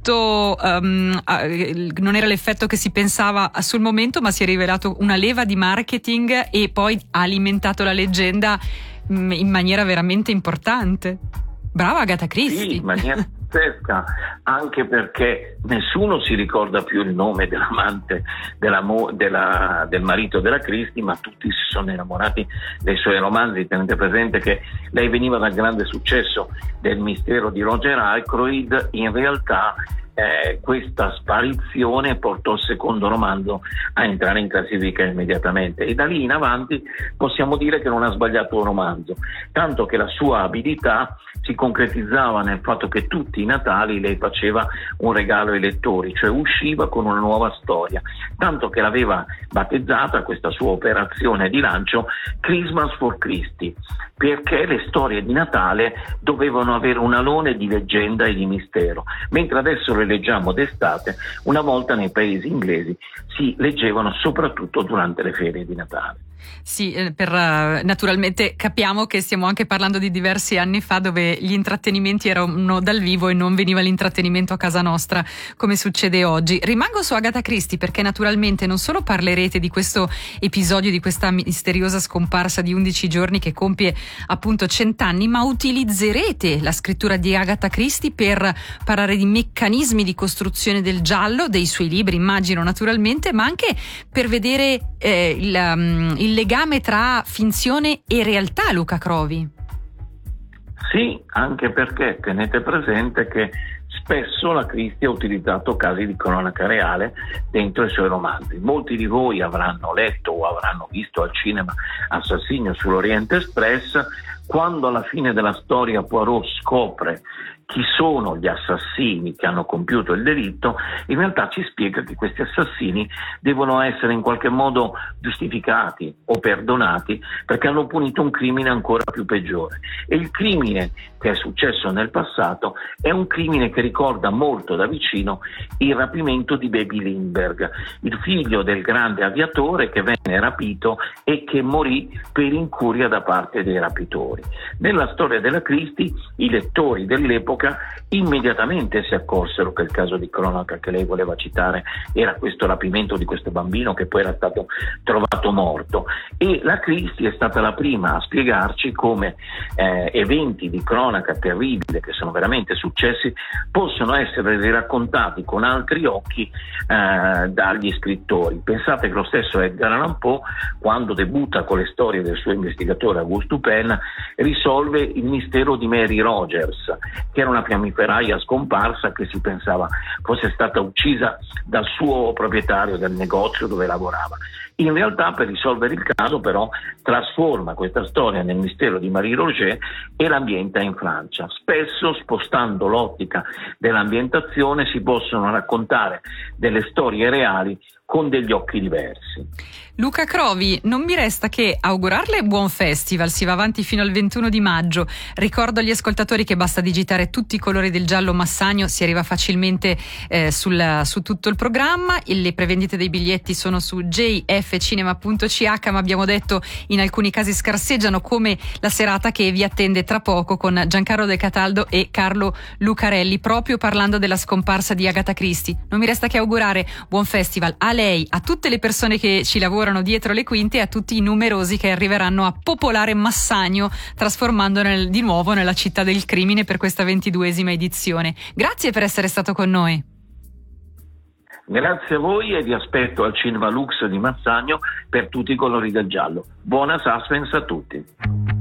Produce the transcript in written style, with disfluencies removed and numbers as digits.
tutto non era l'effetto che si pensava sul momento, ma si è rivelato una leva di marketing e poi ha alimentato la leggenda in maniera veramente importante. Brava Agatha Christie. Sì, in maniera pazzesca, anche perché nessuno si ricorda più il nome dell'amante del marito della Christie, ma tutti si sono innamorati dei suoi romanzi. Tenete presente che lei veniva dal grande successo del Mistero di Roger Ackroyd. In realtà questa sparizione portò il secondo romanzo a entrare in classifica immediatamente, e da lì in avanti possiamo dire che non ha sbagliato un romanzo, tanto che la sua abilità si concretizzava nel fatto che tutti i Natali lei faceva un regalo ai lettori, cioè usciva con una nuova storia, tanto che l'aveva battezzata questa sua operazione di lancio Christmas for Christie, perché le storie di Natale dovevano avere un alone di leggenda e di mistero, mentre adesso le leggiamo d'estate. Una volta nei paesi inglesi si leggevano soprattutto durante le ferie di Natale. Sì, naturalmente capiamo che stiamo anche parlando di diversi anni fa, dove gli intrattenimenti erano dal vivo e non veniva l'intrattenimento a casa nostra come succede oggi. Rimango su Agatha Christie perché naturalmente non solo parlerete di questo episodio, di questa misteriosa scomparsa di 11 giorni che compie appunto 100 anni, ma utilizzerete la scrittura di Agatha Christie per parlare di meccanismi di costruzione del giallo, dei suoi libri immagino naturalmente, ma anche per vedere il legame tra finzione e realtà, Luca Crovi. Sì, anche perché tenete presente che spesso la Christie ha utilizzato casi di cronaca reale dentro i suoi romanzi. Molti di voi avranno letto o avranno visto al cinema Assassinio sull'Orient Express. Quando alla fine della storia Poirot scopre chi sono gli assassini che hanno compiuto il delitto, in realtà ci spiega che questi assassini devono essere in qualche modo giustificati o perdonati perché hanno punito un crimine ancora più peggiore. E il crimine che è successo nel passato è un crimine che ricorda molto da vicino il rapimento di Baby Lindbergh, il figlio del grande aviatore che venne rapito e che morì per incuria da parte dei rapitori. Nella storia della Christie i lettori dell'epoca immediatamente si accorsero che il caso di cronaca che lei voleva citare era questo rapimento di questo bambino che poi era stato trovato morto, e la Christie è stata la prima a spiegarci come eventi di cronaca terribile che sono veramente successi possono essere raccontati con altri occhi dagli scrittori. Pensate che lo stesso Edgar Allan Poe, quando debutta con le storie del suo investigatore Auguste Dupin, risolve il mistero di Mary Rogers, che era una fiammiferaia scomparsa che si pensava fosse stata uccisa dal suo proprietario del negozio dove lavorava. In realtà, per risolvere il caso, però, trasforma questa storia nel mistero di Marie Roget e l'ambienta in Francia. Spesso, spostando l'ottica dell'ambientazione, si possono raccontare delle storie reali con degli occhi diversi. Luca Crovi, non mi resta che augurarle buon festival, si va avanti fino al 21 di maggio. Ricordo agli ascoltatori che basta digitare tutti i colori del giallo Massagno, si arriva facilmente su tutto il programma. Le prevendite dei biglietti sono su jfcinema.ch, ma abbiamo detto in alcuni casi scarseggiano, come la serata che vi attende tra poco con Giancarlo De Cataldo e Carlo Lucarelli, proprio parlando della scomparsa di Agatha Christie. Non mi resta che augurare buon festival a lei, a tutte le persone che ci lavorano dietro le quinte e a tutti i numerosi che arriveranno a popolare Massagno, trasformandolo di nuovo nella città del crimine per questa 22esima edizione. Grazie per essere stato con noi. Grazie a voi e vi aspetto al Cinema Lux di Massagno per tutti i colori del giallo. Buona suspense a tutti.